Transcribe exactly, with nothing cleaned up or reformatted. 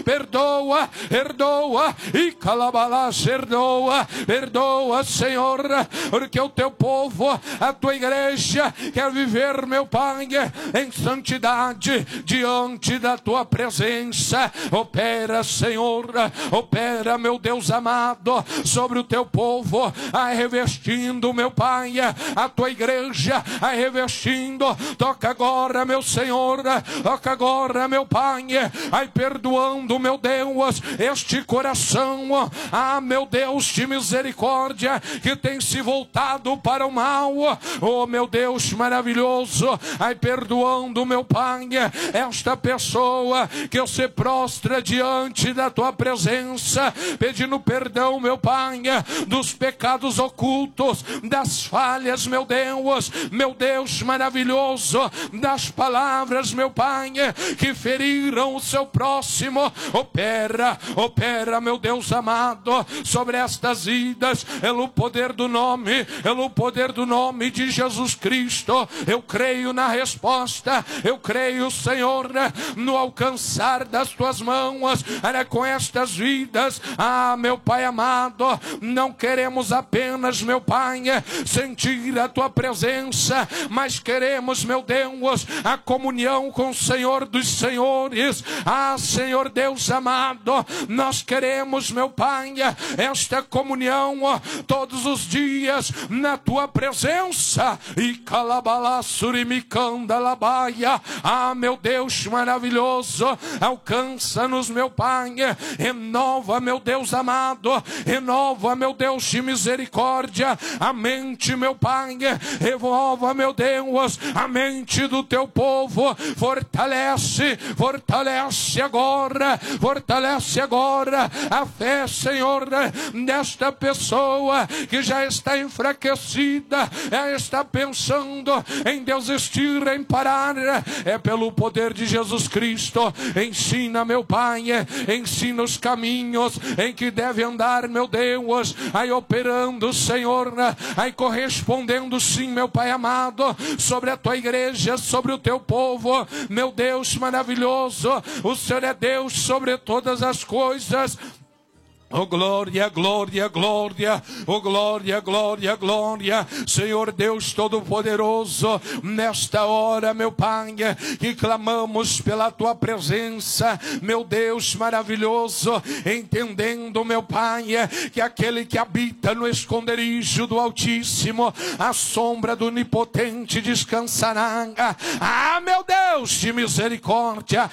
perdoa, perdoa, e calabalás, perdoa, perdoa, Senhor, porque o teu povo, a tua igreja, quer viver, meu Pai, em santidade, diante da tua presença. Opera, Senhor, opera, meu Deus amado, sobre o teu povo, ai, revestindo, meu Pai, a tua igreja, ai, revestindo. Toca agora, meu Senhor, toca agora, meu Pai, ai, perdoando, meu Deus, este coração, ah, meu Deus de misericórdia, que tem se voltado para o mal. Oh, meu Deus maravilhoso, ai, perdoando, meu Pai, esta pessoa que se prostra diante da tua presença, pedindo perdão, meu Pai, dos pecados ocultos, das falhas, meu Deus, meu Deus maravilhoso, das palavras, meu Pai, que feriram o seu próximo. Opera, opera, meu Deus amado, sobre estas vidas, pelo poder do nome, pelo poder do nome de Jesus Cristo. Eu creio na resposta, eu creio, Senhor, no alcançar das tuas mãos, era com estas vidas. Ah, meu Pai amado, não queremos apenas, meu Pai, sentir a tua presença, mas queremos, meu Deus, a comunhão com o Senhor dos Senhores. Ah, Senhor Deus amado, nós queremos, meu Pai, esta comunhão todos os dias na tua presença. E calabalaçurimicandalabaia. Ah, meu Deus maravilhoso, alcança-nos, meu Pai, renova, meu Deus amado, renova, meu Deus de misericórdia, a mente, meu Pai, renova, meu Deus, a mente do teu povo. Fortalece, fortalece agora, fortalece agora a fé, Senhor, desta pessoa que já está enfraquecida, já está pensando em desistir, em parar. É pelo poder de Jesus Cristo. Ensina, meu Pai, ensina os caminhos em que deve andar, meu Deus, aí operando, Senhor, aí correspondendo, sim, meu Pai amado, sobre a tua igreja, sobre o teu povo. Meu Deus maravilhoso, o Senhor é Deus sobre todas as coisas. Oh, glória, glória, glória, oh, glória, glória, glória, Senhor Deus Todo-Poderoso, nesta hora, meu Pai, que clamamos pela tua presença, meu Deus maravilhoso, entendendo, meu Pai, que aquele que habita no esconderijo do Altíssimo, a sombra do Onipotente descansará. Ah, meu Deus de misericórdia,